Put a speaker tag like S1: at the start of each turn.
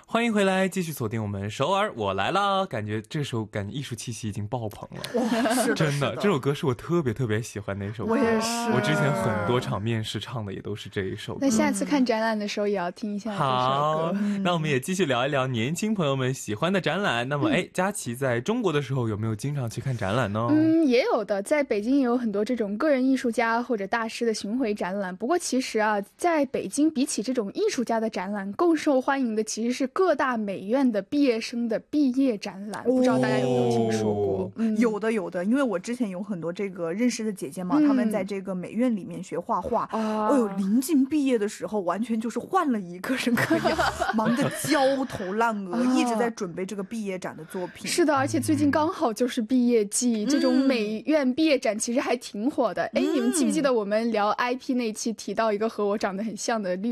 S1: 欢迎回来，继续锁定我们首尔我来啦。感觉这首感觉艺术气息已经爆棚了。
S2: 哇，是的，
S1: 真的，这首歌是我特别喜欢的一首歌。
S2: 我也是，
S1: 我之前很多场面试唱的也都是这一首歌。
S3: 那下次看展览的时候也要听一下这首歌。
S1: 好，那我们也继续聊一聊年轻朋友们喜欢的展览。那么佳琪在中国的时候有没有经常去看展览呢？
S3: 也有的，在北京也有很多这种个人艺术家或者大师的巡回展览。不过其实啊，在北京比起这种艺术家的展览，更受欢迎的其实是各大美院的毕业生的毕业展览。不知道大家有没有听说过？
S2: 有的，因为我之前有很多这个认识的姐姐嘛，她们在这个美院里面学画画，临近毕业的时候，完全就是换了一个人格一样，忙得焦头烂额，一直在准备这个毕业展的作品。
S3: 是的，而且最近刚好就是毕业季，这种美院毕业展其实还挺火的。你们记不记得我们聊 IP 那期提到一个和我长得很像的律